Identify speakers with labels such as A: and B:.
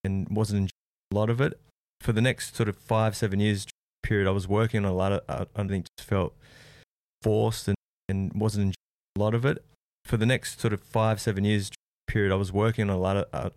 A: and wasn't enjoying a lot of it. For the next sort of 5-7 years period, I was working on a lot of, I think just felt forced and wasn't enjoying a lot of it. For the next sort of 5-7 years period, I was working on a lot of,